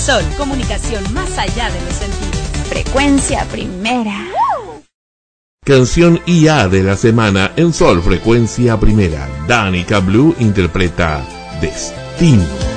Sol, comunicación más allá de los sentidos. Frecuencia Primera. Canción IA de la semana en Sol Frecuencia Primera. Danica Blue interpreta Destino.